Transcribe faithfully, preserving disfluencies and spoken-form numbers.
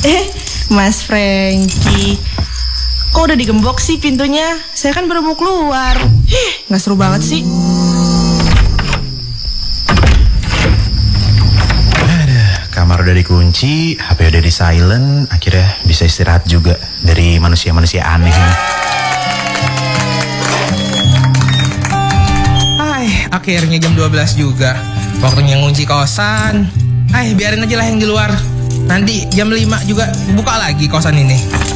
Eh, Mas Franky, kok udah digembok sih pintunya? Saya kan baru mau keluar. Eh, gak seru banget sih. Kamar udah dikunci, H P udah di silent, akhirnya bisa istirahat juga dari manusia-manusia aneh ini. Hai, akhirnya jam dua belas juga. Waktunya ngunci kosan. Hai, biarin aja lah yang di luar. Nanti jam lima juga buka lagi kosan ini.